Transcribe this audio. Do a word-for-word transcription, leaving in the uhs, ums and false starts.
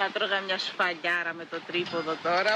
Θα τρώγα μια σφαλιάρα με το τρίποδο τώρα.